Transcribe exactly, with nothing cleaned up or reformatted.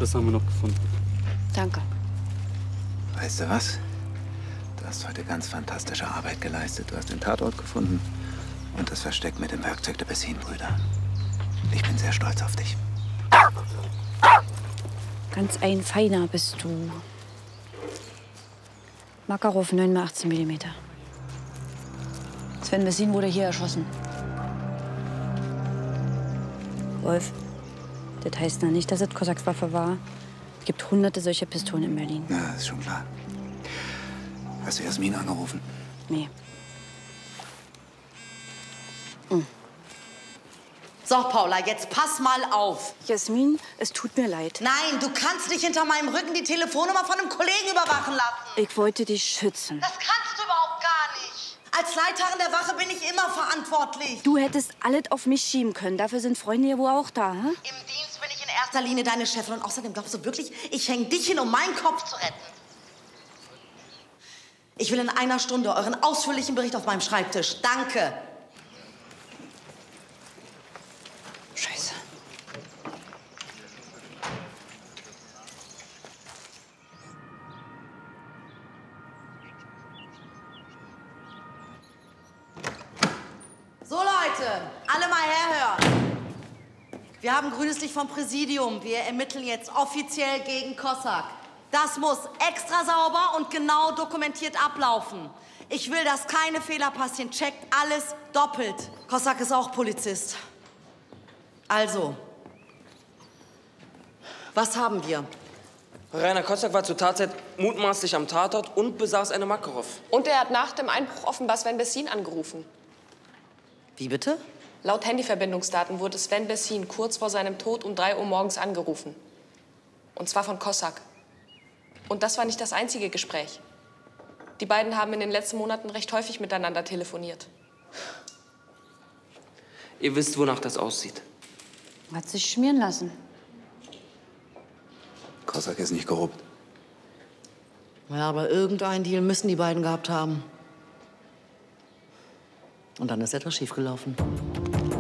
Das haben wir noch gefunden. Danke. Weißt du was? Du hast heute ganz fantastische Arbeit geleistet. Du hast den Tatort gefunden und das Versteck mit dem Werkzeug der Bessin-Brüder. Ich bin sehr stolz auf dich. Ganz ein Feiner bist du. Makarov, neun mal achtzehn Millimeter. Sven Bessin wurde hier erschossen. Wolf, das heißt noch nicht, dass es Kosaks Waffe war. Es gibt hunderte solcher Pistolen in Berlin. Na, ist schon klar. Hast du Jasmin angerufen? Nee. Mhm. So, Paula, jetzt pass mal auf. Jasmin, es tut mir leid. Nein, du kannst nicht hinter meinem Rücken die Telefonnummer von einem Kollegen überwachen lassen. Ich wollte dich schützen. Das kannst du überhaupt gar nicht. Als Leiterin der Wache bin ich immer verantwortlich. Du hättest alles auf mich schieben können. Dafür sind Freunde ja wohl auch da, hm? Im Dienst bin ich in erster Linie deine Chefin. Und außerdem glaubst du wirklich, ich hänge dich hin, um meinen Kopf zu retten? Ich will in einer Stunde euren ausführlichen Bericht auf meinem Schreibtisch. Danke. Scheiße. So, Leute, alle mal herhören. Wir haben grünes Licht vom Präsidium. Wir ermitteln jetzt offiziell gegen Kossak. Das muss extra sauber und genau dokumentiert ablaufen. Ich will, dass keine Fehler passieren. Checkt alles doppelt. Kossak ist auch Polizist. Also, was haben wir? Rainer Kossak war zur Tatzeit mutmaßlich am Tatort und besaß eine Makarov. Und er hat nach dem Einbruch offenbar Sven Bessin angerufen. Wie bitte? Laut Handyverbindungsdaten wurde Sven Bessin kurz vor seinem Tod um drei Uhr morgens angerufen. Und zwar von Kossak. Und das war nicht das einzige Gespräch. Die beiden haben in den letzten Monaten recht häufig miteinander telefoniert. Ihr wisst, wonach das aussieht. Hat sich schmieren lassen. Kossak ist nicht korrupt. Ja, aber irgendeinen Deal müssen die beiden gehabt haben. Und dann ist etwas schiefgelaufen.